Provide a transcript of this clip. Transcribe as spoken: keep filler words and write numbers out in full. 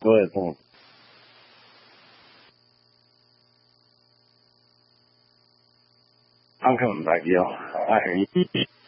Go ahead, Paul. I'm coming back, yo. I hear you.